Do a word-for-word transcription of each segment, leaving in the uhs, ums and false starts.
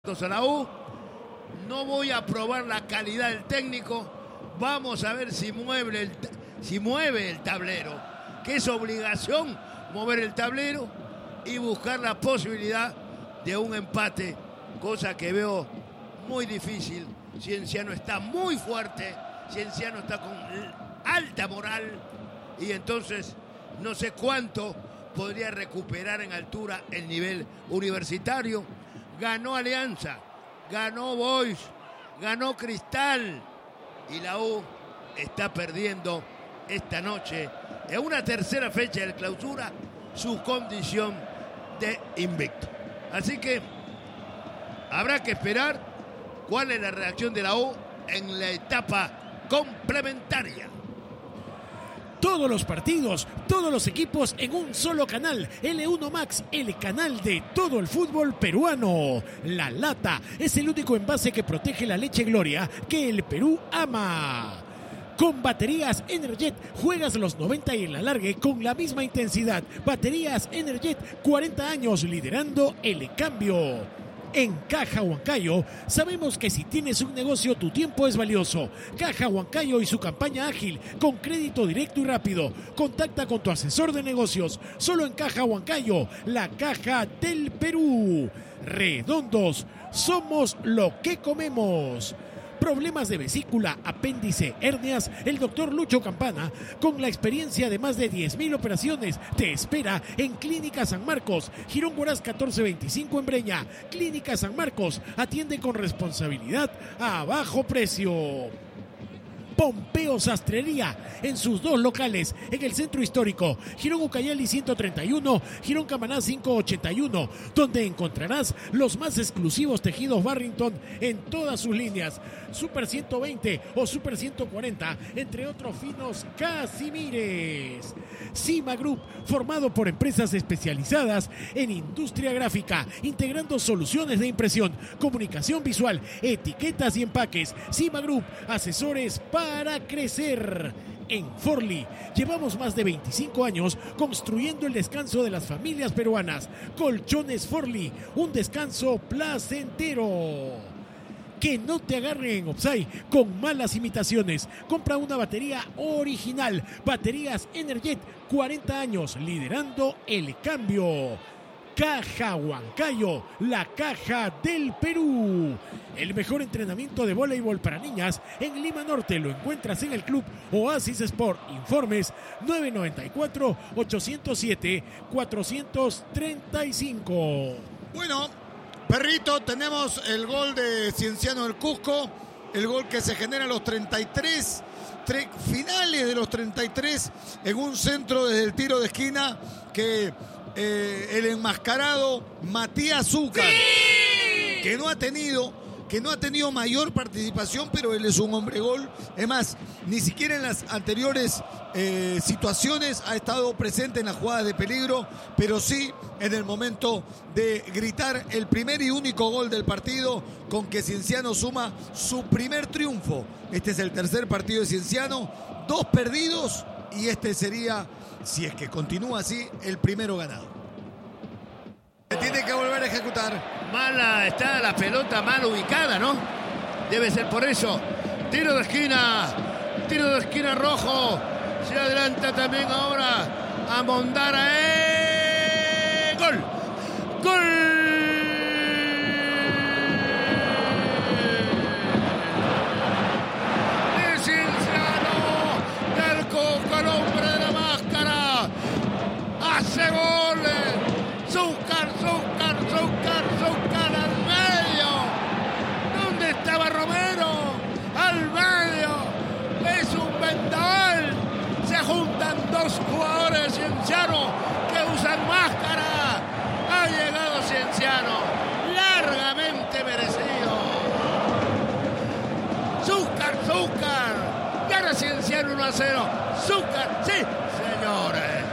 A la U, no voy a probar la calidad del técnico, vamos a ver si mueve el, si mueve el tablero, que es obligación mover el tablero y buscar la posibilidad de un empate, cosa que veo muy difícil. Cienciano está muy fuerte, Cienciano está con alta moral y entonces no sé cuánto podría recuperar en altura el nivel universitario. Ganó Alianza, ganó Boys, ganó Cristal y la U está perdiendo esta noche en una tercera fecha de clausura su condición de invicto. Así que habrá que esperar cuál es la reacción de la U en la etapa complementaria. Todos los partidos, todos los equipos en un solo canal. L uno Max, el canal de todo el fútbol peruano. La Lata es el único envase que protege la leche Gloria que el Perú ama. Con baterías Energet juegas los noventa y el alargue con la misma intensidad. Baterías Energet, cuarenta años liderando el cambio. En Caja Huancayo sabemos que si tienes un negocio tu tiempo es valioso. Caja Huancayo y su campaña ágil con crédito directo y rápido. Contacta con tu asesor de negocios. Solo en Caja Huancayo, la caja del Perú. Redondos, somos lo que comemos. Problemas de vesícula, apéndice, hernias, el doctor Lucho Campana, con la experiencia de más de diez mil operaciones, te espera en Clínica San Marcos, Girón Huaraz catorce veinticinco en Breña. Clínica San Marcos, atiende con responsabilidad a bajo precio. Pompeo Sastrería, en sus dos locales, en el centro histórico, Girón Ucayali ciento treinta y uno, Girón Camaná quinientos ochenta y uno, donde encontrarás los más exclusivos tejidos Barrington en todas sus líneas, Super ciento veinte o Super ciento cuarenta, entre otros finos Casimires. Cima Group, formado por empresas especializadas en industria gráfica, integrando soluciones de impresión, comunicación visual, etiquetas y empaques. Cima Group, asesores para para crecer. En Forli llevamos más de veinticinco años construyendo el descanso de las familias peruanas. Colchones Forli, un descanso placentero. Que no te agarren en Opsai con malas imitaciones. Compra una batería original. Baterías Energet, cuarenta años liderando el cambio. Caja Huancayo, la caja del Perú. El mejor entrenamiento de voleibol para niñas en Lima Norte lo encuentras en el Club Oasis Sport. Informes nueve nueve cuatro, ocho cero siete, cuatro tres cinco. Bueno, Perrito, tenemos el gol de Cienciano del Cusco, el gol que se genera a los treinta y tres, tre- finales de los treinta y tres, en un centro desde el tiro de esquina que... Eh, el enmascarado Matías Zúcar, ¡sí!, que no ha tenido que no ha tenido mayor participación, pero él es un hombre gol. Es más, ni siquiera en las anteriores eh, situaciones ha estado presente en las jugadas de peligro, pero sí en el momento de gritar el primer y único gol del partido, con que Cienciano suma su primer triunfo. Este es el tercer partido de Cienciano, dos perdidos, y este sería, si es que continúa así, el primero ganado. Tiene que volver a ejecutar. Mala está la pelota, mal ubicada, ¿no? Debe ser por eso. Tiro de esquina, tiro de esquina rojo. Se adelanta también ahora a Mondara. ¡Eh! ¡Gol! ¡Gol! De Cienciano, del Cusco, el hombre de la máscara. Hace goles. Zúcar, Zúcar, Zúcar, Zúcar al medio. ¿Dónde estaba Romero? Al medio. Es un vendaval. Se juntan dos jugadores de Cienciano que usan máscara. Ha llegado Cienciano, largamente merecido. Zúcar, Zúcar. Gana Cienciano uno a cero. Zúcar, sí, señores.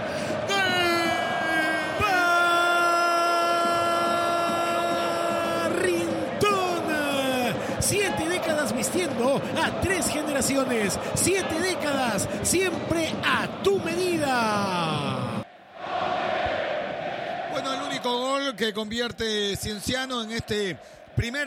Siete décadas vistiendo a tres generaciones. Siete décadas, siempre a tu medida. Bueno, el único gol que convierte Cienciano en este Primer